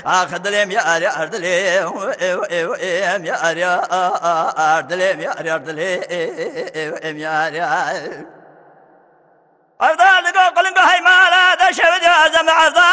Ah dilim yar yar dilim yar yar dilim yar yar dilim yar yar أفضل قلب هيمالة شهد يا زمع